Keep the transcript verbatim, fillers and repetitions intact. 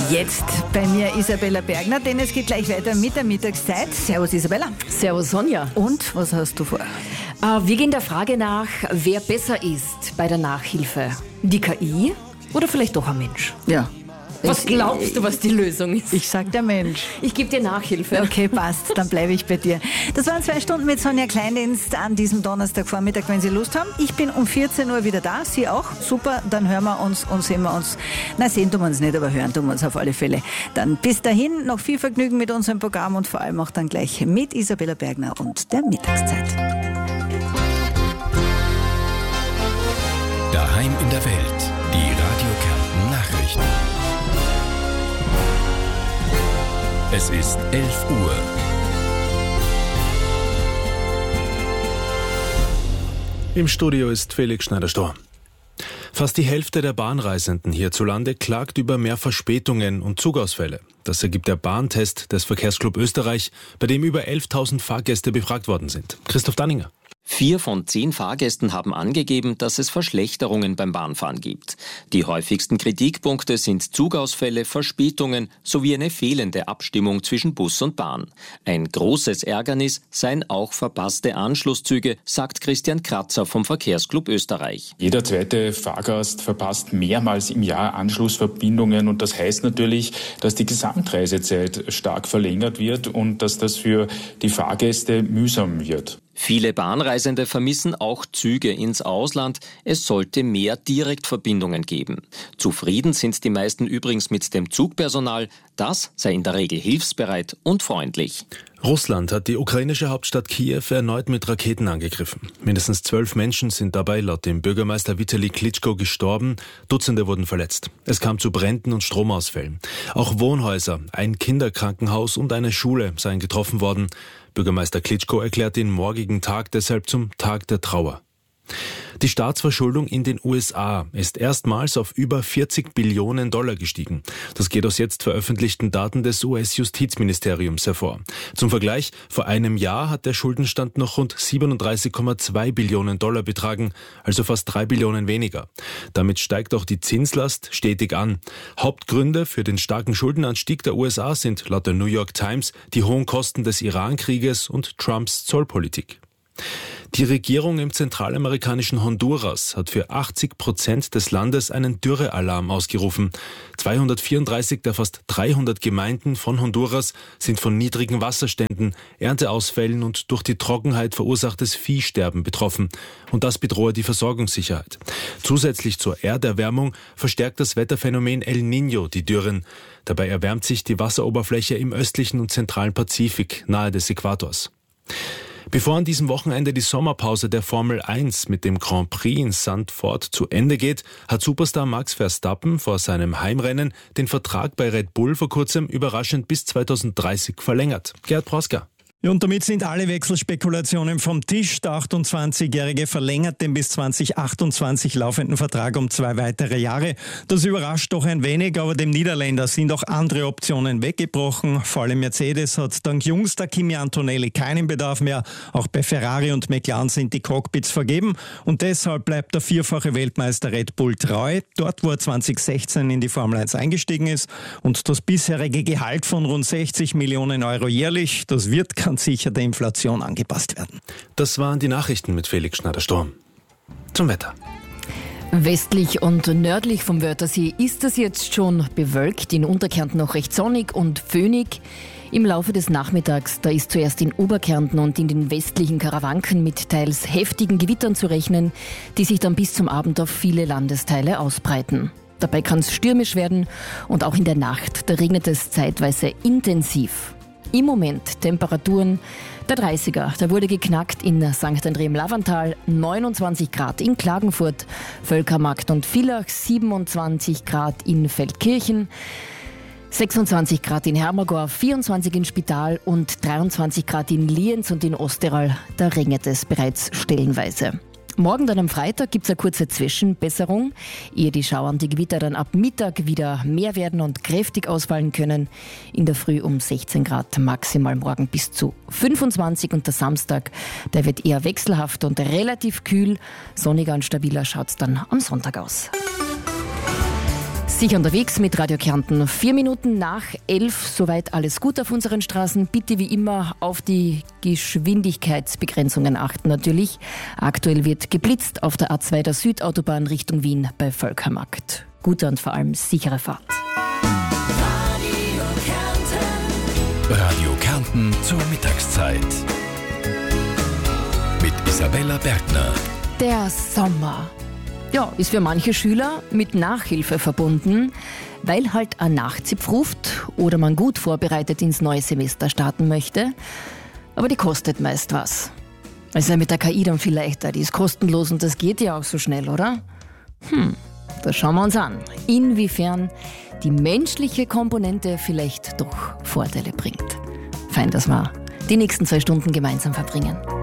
Jetzt bei mir Isabella Bergner, denn es geht gleich weiter mit der Mittagszeit. Servus Isabella. Servus Sonja. Und was hast du vor? Äh, wir gehen der Frage nach, wer besser ist bei der Nachhilfe. Die K I oder vielleicht doch ein Mensch? Ja. Was glaubst du, was die Lösung ist? Ich sag der Mensch. Ich gebe dir Nachhilfe. Okay, passt, dann bleibe ich bei dir. Das waren zwei Stunden mit Sonja Kleindienst an diesem Donnerstagvormittag, wenn Sie Lust haben. Ich bin um vierzehn Uhr wieder da, Sie auch. Super, dann hören wir uns und sehen wir uns. Na, sehen tun wir uns nicht, aber hören tun wir uns auf alle Fälle. Dann bis dahin noch viel Vergnügen mit unserem Programm und vor allem auch dann gleich mit Isabella Bergner und der Mittagszeit. Daheim in der Welt, die Radio Kärnten Nachrichten. Es ist elf Uhr. Im Studio ist Felix Schneider-Stor. Fast die Hälfte der Bahnreisenden hierzulande klagt über mehr Verspätungen und Zugausfälle. Das ergibt der Bahntest des Verkehrsclub Österreich, bei dem über elftausend Fahrgäste befragt worden sind. Christoph Danninger. Vier von zehn Fahrgästen haben angegeben, dass es Verschlechterungen beim Bahnfahren gibt. Die häufigsten Kritikpunkte sind Zugausfälle, Verspätungen sowie eine fehlende Abstimmung zwischen Bus und Bahn. Ein großes Ärgernis seien auch verpasste Anschlusszüge, sagt Christian Kratzer vom Verkehrsclub Österreich. Jeder zweite Fahrgast verpasst mehrmals im Jahr Anschlussverbindungen und das heißt natürlich, dass die Gesamtreisezeit stark verlängert wird und dass das für die Fahrgäste mühsam wird. Viele Bahnreisende vermissen auch Züge ins Ausland. Es sollte mehr Direktverbindungen geben. Zufrieden sind die meisten übrigens mit dem Zugpersonal. Das sei in der Regel hilfsbereit und freundlich. Russland hat die ukrainische Hauptstadt Kiew erneut mit Raketen angegriffen. Mindestens zwölf Menschen sind dabei laut dem Bürgermeister Vitali Klitschko gestorben. Dutzende wurden verletzt. Es kam zu Bränden und Stromausfällen. Auch Wohnhäuser, ein Kinderkrankenhaus und eine Schule seien getroffen worden. Bürgermeister Klitschko erklärt den morgigen Tag deshalb zum Tag der Trauer. Die Staatsverschuldung in den U S A ist erstmals auf über vierzig Billionen Dollar gestiegen. Das geht aus jetzt veröffentlichten Daten des U S-Justizministeriums hervor. Zum Vergleich, vor einem Jahr hat der Schuldenstand noch rund siebenunddreißig Komma zwei Billionen Dollar betragen, also fast drei Billionen weniger. Damit steigt auch die Zinslast stetig an. Hauptgründe für den starken Schuldenanstieg der U S A sind laut der New York Times die hohen Kosten des Iran-Krieges und Trumps Zollpolitik. Die Regierung im zentralamerikanischen Honduras hat für achtzig Prozent des Landes einen Dürrealarm ausgerufen. zweihundertvierunddreißig der fast dreihundert Gemeinden von Honduras sind von niedrigen Wasserständen, Ernteausfällen und durch die Trockenheit verursachtes Viehsterben betroffen. Und das bedrohe die Versorgungssicherheit. Zusätzlich zur Erderwärmung verstärkt das Wetterphänomen El Niño die Dürren. Dabei erwärmt sich die Wasseroberfläche im östlichen und zentralen Pazifik nahe des Äquators. Bevor an diesem Wochenende die Sommerpause der Formel eins mit dem Grand Prix in Zandvoort zu Ende geht, hat Superstar Max Verstappen vor seinem Heimrennen den Vertrag bei Red Bull vor kurzem überraschend bis zweitausenddreißig verlängert. Gerhard Proska. Ja, und damit sind alle Wechselspekulationen vom Tisch. Der achtundzwanzigjährige verlängert den bis zweitausendachtundzwanzig laufenden Vertrag um zwei weitere Jahre. Das überrascht doch ein wenig, aber dem Niederländer sind auch andere Optionen weggebrochen. Vor allem Mercedes hat dank jüngster Kimi Antonelli keinen Bedarf mehr. Auch bei Ferrari und McLaren sind die Cockpits vergeben. Und deshalb bleibt der vierfache Weltmeister Red Bull treu. Dort, wo er zweitausendsechzehn in die Formel eins eingestiegen ist. Und das bisherige Gehalt von rund sechzig Millionen Euro jährlich, das wird ganz sicher der Inflation angepasst werden. Das waren die Nachrichten mit Felix Schneider-Stor. Zum Wetter. Westlich und nördlich vom Wörthersee ist es jetzt schon bewölkt, in Unterkärnten noch recht sonnig und föhnig. Im Laufe des Nachmittags, da ist zuerst in Oberkärnten und in den westlichen Karawanken mit teils heftigen Gewittern zu rechnen, die sich dann bis zum Abend auf viele Landesteile ausbreiten. Dabei kann es stürmisch werden und auch in der Nacht, da regnet es zeitweise intensiv. Im Moment Temperaturen der dreißiger. Da wurde geknackt in Sankt André im Lavantal, neunundzwanzig Grad in Klagenfurt, Völkermarkt und Villach, siebenundzwanzig Grad in Feldkirchen, sechsundzwanzig Grad in Hermagor, vierundzwanzig in Spital und dreiundzwanzig Grad in Lienz und in Osterol. Da regnet es bereits stellenweise. Morgen dann am Freitag gibt es eine kurze Zwischenbesserung, ehe die Schauer und die Gewitter dann ab Mittag wieder mehr werden und kräftig ausfallen können. In der Früh um sechzehn Grad, maximal morgen bis zu fünfundzwanzig und der Samstag, der wird eher wechselhaft und relativ kühl. Sonniger und stabiler schaut es dann am Sonntag aus. Sicher unterwegs mit Radio Kärnten. Vier Minuten nach elf, soweit alles gut auf unseren Straßen. Bitte wie immer auf die Geschwindigkeitsbegrenzungen achten natürlich. Aktuell wird geblitzt auf der A zwei der Südautobahn Richtung Wien bei Völkermarkt. Gute und vor allem sichere Fahrt. Radio Kärnten. Radio Kärnten zur Mittagszeit. Mit Isabella Bergner. Der Sommer. Ja, ist für manche Schüler mit Nachhilfe verbunden, weil halt ein Nachzipf ruft oder man gut vorbereitet ins neue Semester starten möchte. Aber die kostet meist was. Also mit der K I dann viel leichter, die ist kostenlos und das geht ja auch so schnell, oder? Hm, das schauen wir uns an. Inwiefern die menschliche Komponente vielleicht doch Vorteile bringt. Fein, dass wir die nächsten zwei Stunden gemeinsam verbringen.